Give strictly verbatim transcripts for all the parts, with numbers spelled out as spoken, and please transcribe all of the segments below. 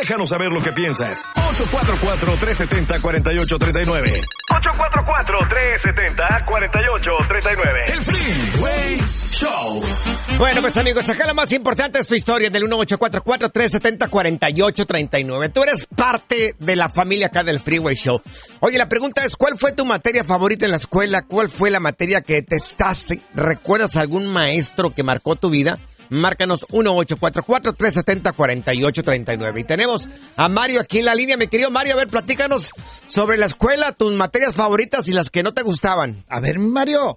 Déjanos saber lo que piensas. ocho cuatro cuatro, tres siete cero, cuatro ocho tres nueve. ocho cuatro cuatro, tres siete cero, cuatro ocho tres nueve. El Freeway Show. Bueno, pues amigos, acá lo más importante es tu historia del uno ocho cuatro cuatro, tres siete cero, cuatro ocho tres nueve. Tú eres parte de la familia acá del Freeway Show. Oye, la pregunta es, ¿cuál fue tu materia favorita en la escuela? ¿Cuál fue la materia que detestaste? ¿Recuerdas algún maestro que marcó tu vida? Márcanos uno ocho cuatro cuatro, tres siete cero, cuatro ocho tres nueve. Y tenemos a Mario aquí en la línea. Mi querido Mario, a ver, platícanos sobre la escuela, tus materias favoritas y las que no te gustaban. A ver, Mario.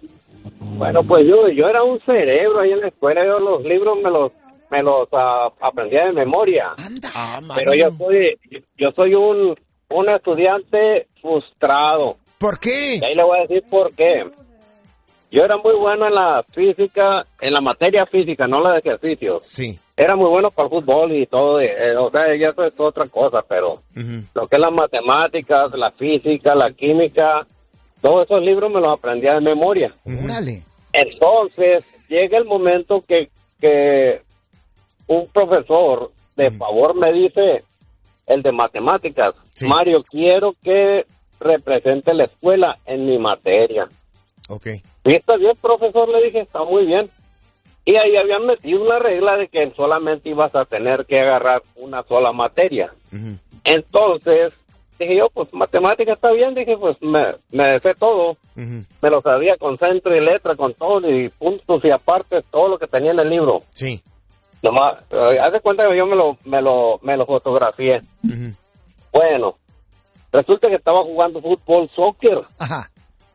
Bueno, pues yo yo era un cerebro ahí en la escuela. Yo los libros me los me los uh, aprendía de memoria. Anda. Ah, pero yo soy yo soy un un estudiante frustrado. ¿Por qué? Y ahí le voy a decir por qué. Yo era muy bueno en la física, en la materia física, no la de ejercicio. Sí. Era muy bueno para el fútbol y todo, eh, o sea, ya eso es otra cosa, pero uh-huh. Lo que es las matemáticas, la física, la química, todos esos libros me los aprendía de memoria. Órale. Entonces, llega el momento que, que un profesor de uh-huh. favor me dice, el de matemáticas, sí. Mario, quiero que represente la escuela en mi materia. Okay. Y está bien, profesor, le dije, está muy bien. Y ahí habían metido una regla de que solamente ibas a tener que agarrar una sola materia. Uh-huh. Entonces, dije yo, pues matemática está bien, dije, pues me, me sé todo. Uh-huh. Me lo sabía con centro y letra, con todo, y puntos y aparte, todo lo que tenía en el libro. Sí. Nomás, eh, haz de cuenta que yo me lo, me lo, me lo fotografié. Uh-huh. Bueno, resulta que estaba jugando fútbol, soccer. Ajá.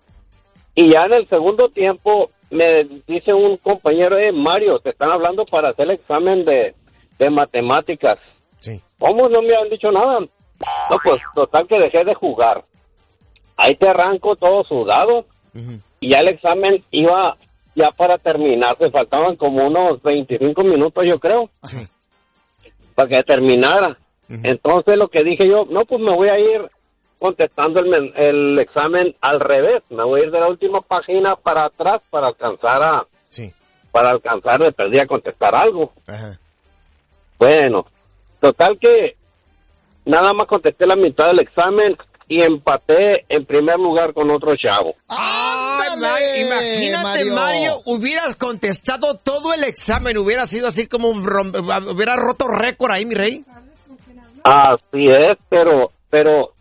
Y ya en el segundo tiempo me dice un compañero, eh, Mario, te están hablando para hacer el examen de, de matemáticas. Sí. ¿Cómo? No me han dicho nada. No, pues total que dejé de jugar. Ahí te arranco todo sudado. Uh-huh. Y ya el examen iba ya para terminar. Se faltaban como unos veinticinco minutos, yo creo. Sí. Para que terminara. Uh-huh. Entonces lo que dije yo, no, pues me voy a ir contestando el, el examen al revés. Me voy a ir de la última página para atrás para alcanzar a sí. para alcanzar de perdida a contestar algo. Ajá. Bueno, total que nada más contesté la mitad del examen y empaté en primer lugar con otro chavo. ¡Ay, Mario! Imagínate, Mario. Mario, hubieras contestado todo el examen, hubiera sido así como un rom- hubiera roto récord ahí, mi rey. Así es, pero pero